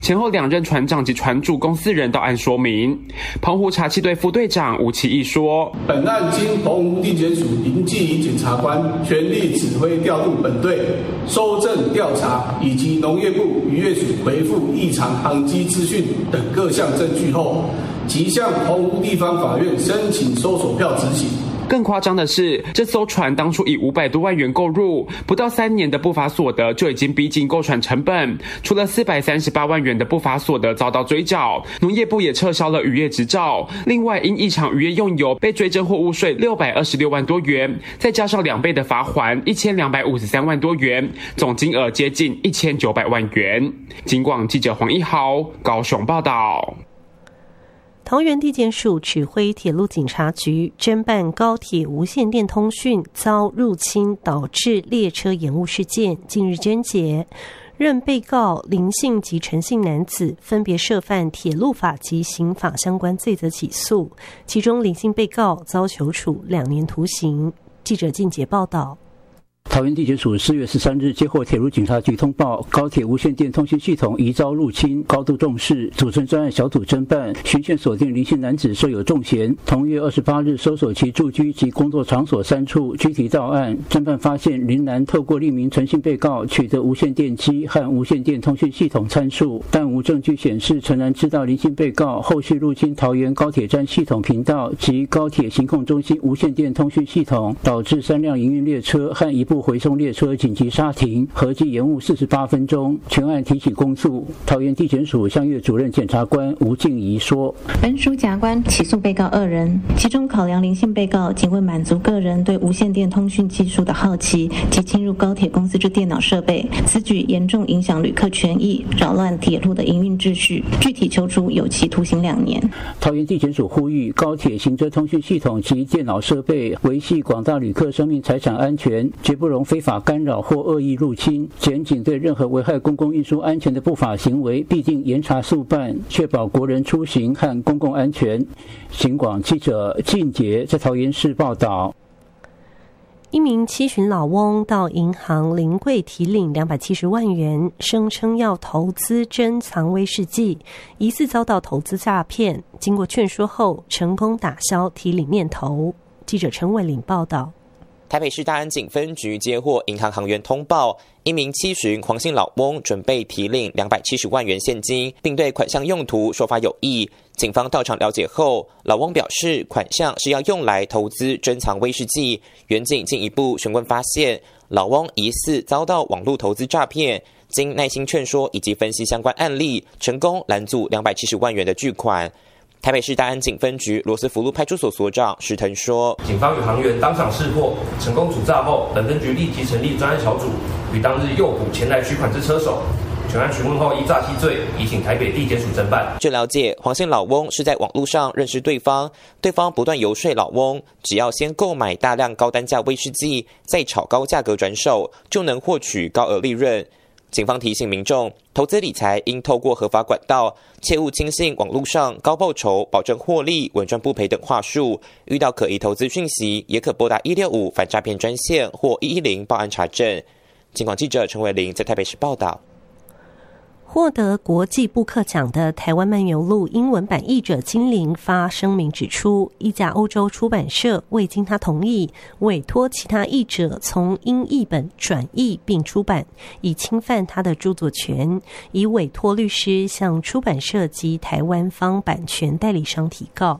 前后2任船长及船主共4人到案说明。澎湖查缉队副队长吴其义说， 本案经澎湖地检署林继仪检察官全力指挥调度本队搜证调查，以及农业部渔业署回复异常航机资讯等各项证据后，即向澎湖地方法院申请搜索票执行。 更夸张的是，这艘船当初以500多万元购入，不到3年的不法所得就已经逼近购船成本。除了438万元的不法所得遭到追缴，农业部也撤销了渔业执照。另外，因异常渔业用油被追征货物税626万多元，再加上2倍的罚锾1253万多元，总金额接近1900万元。警广记者黄一豪高雄报道。 桃园地检署指挥铁路警察局侦办高铁无线电通讯遭入侵导致列车延误事件，近日侦结，任被告林姓及陈姓男子分别涉犯铁路法及刑法相关罪责起诉，其中林姓被告遭求处2年徒刑。记者靳杰报道。 桃园地检署4月13日接获铁路警察局通报，高铁无线电通讯系统疑遭入侵，高度重视，组成专案小组侦办，循线锁定林姓男子设有重嫌。同月28日搜索其住居及工作场所3处，具体到案。侦办发现林男透过匿名陈姓被告取得无线电机和无线电通讯系统参数，但无证据显示陈男知道林姓被告后续入侵桃园高铁站系统频道及高铁行控中心无线电通讯系统，导致3辆营运列车和一部回送列车紧急刹停，合计延误48分钟。全案提起公诉。桃园地检署相越主任检察官吴静怡说， 本署检察官起诉被告2人，其中考量林姓被告仅为满足个人对无线电通讯技术的好奇及侵入高铁公司之电脑设备，此举严重影响旅客权益，扰乱铁路的营运秩序，具体求处有期徒刑2年。 桃园地检署呼吁高铁行车通讯系统及电脑设备维系广大旅客生命财产安全，绝不容非法干扰或恶意入侵。检警对任何危害公共运输安全的不法行为必定严查速办，确保国人出行和公共安全。警广记者靳杰在桃园市报道。 一名七旬老翁到银行临柜提领270万元，声称要投资珍藏威士忌，疑似遭到投资诈骗。经过劝说后，成功打消提领念头。记者陈伟玲报道。 台北市大安警分局接获银行行员通报，一名70旬黄姓老翁准备提领270万元现金，并对款项用途说法有异。警方到场了解后，老翁表示款项是要用来投资珍藏威士忌。员警进一步询问发现，老翁疑似遭到网络投资诈骗，经耐心劝说以及分析相关案例，成功拦阻270万元的巨款。台北市大安警分局罗斯福路派出所所长石腾说， 警方与行员当场识破，成功阻诈后，本分局立即成立专案小组，与当日诱捕前来取款之车手。全案询问后，依诈欺罪移请台北地检署侦办。 据了解，黄姓老翁是在网络上认识对方，对方不断游说老翁，只要先购买大量高单价威士忌，再炒高价格转手，就能获取高额利润。警方提醒民众，投资理财应透过合法管道，切勿轻信网络上高报酬、保证获利、稳赚不赔等话术。遇到可疑投资讯息，也可拨打165反诈骗专线或110报案查证。警广记者陈伟玲在台北市报道。 获得国际布克奖的台湾漫游录英文版译者金玲发声明指出，一家欧洲出版社未经他同意，委托其他译者从英译本转译并出版，以侵犯他的著作权，已委托律师向出版社及台湾方版权代理商提告。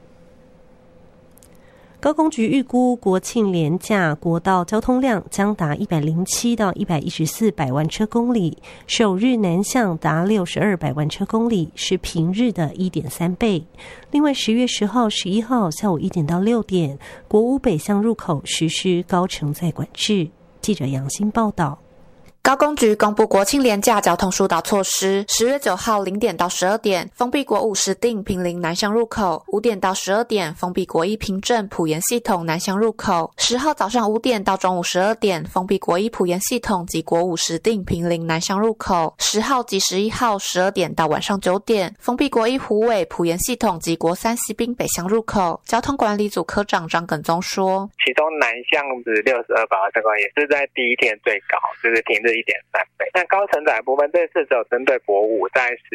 高公局预估国庆连假国道交通量将达107到114百万车公里，首日南向达62百万车公里，是平日的 1.3 倍。另外10月10号、11号下午1点到6点，国五北向入口实施高承载管制。记者杨欣报道。 高公局公布国庆连假交通疏导措施，10月9号0点到12点封闭国五石碇坪林南向入口，5点到12点封闭国一平镇埔盐系统南向入口，10号早上5点到中午12点封闭国一埔盐系统及国五石碇坪林南向入口，10号及11号12点到晚上9点封闭国一虎尾埔盐系统及国三西滨北向入口。交通管理组科长张耿宗说， 其中南向是62百万车公里，也是在第一天最高，就是平日1.3倍。那高承载部分这次只有针对国五，在